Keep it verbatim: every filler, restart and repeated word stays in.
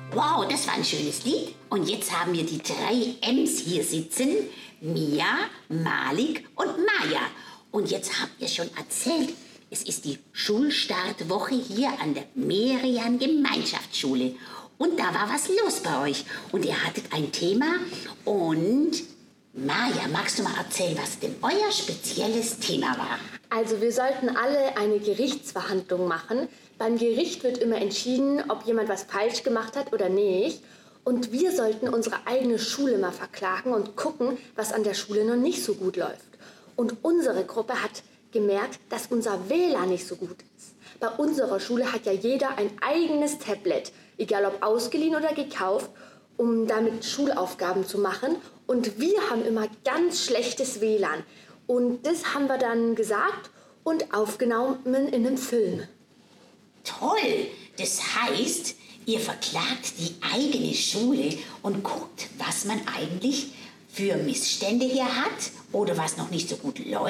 Wow, das war ein schönes Lied. Und jetzt haben wir die drei M's hier sitzen. Mia, Malik und Maya. Und jetzt habt ihr schon erzählt, es ist die Schulstartwoche hier an der Merian Gemeinschaftsschule. Und da war was los bei euch. Und ihr hattet ein Thema. Und Maja, magst du mal erzählen, was denn euer spezielles Thema war? Also wir sollten alle eine Gerichtsverhandlung machen. Beim Gericht wird immer entschieden, ob jemand was falsch gemacht hat oder nicht. Und wir sollten unsere eigene Schule mal verklagen und gucken, was an der Schule noch nicht so gut läuft. Und unsere Gruppe hat gemerkt, dass unser W L A N nicht so gut ist. Bei unserer Schule hat ja jeder ein eigenes Tablet, egal ob ausgeliehen oder gekauft, um damit Schulaufgaben zu machen. Und wir haben immer ganz schlechtes W L A N. Und das haben wir dann gesagt und aufgenommen in einem Film. Toll! Das heißt, ihr verklagt die eigene Schule und guckt, was man eigentlich für Missstände hier hat oder was noch nicht so gut läuft.